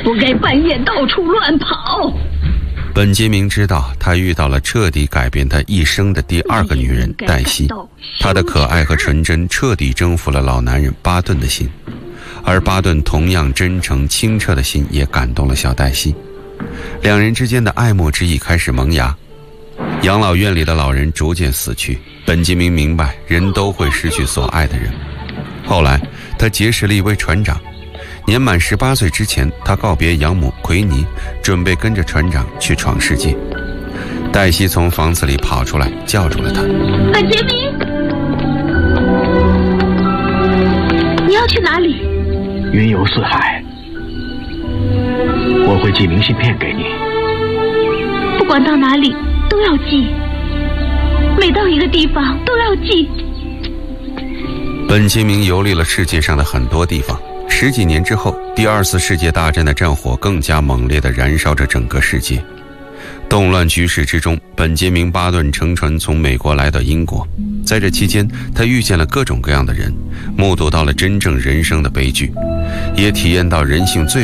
不该半夜到处乱跑。 本杰明知道他遇到了彻底改变他一生的第二个女人黛西，她的可爱和纯真彻底征服了老男人巴顿的心，而巴顿同样真诚清澈的心也感动了小黛西，两人之间的爱慕之意开始萌芽。养老院里的老人逐渐死去，本杰明明白人都会失去所爱的人。后来他结识了一位船长，年满18岁之前，他告别养母奎尼，准备跟着船长去闯世界。黛西从房子里跑出来，叫住了他： 本杰明，你要去哪里？ 云游四海，我会寄明信片给你。 不管到哪里都要寄，每到一个地方都要寄。 本杰明游历了世界上的很多地方。10几年之后，第2次世界大战的战火更加猛烈地燃烧着整个世界。动乱局势之中，本杰明·巴顿乘船从美国来到英国，在这期间，他遇见了各种各样的人，目睹到了真正人生的悲剧，也体验到人性最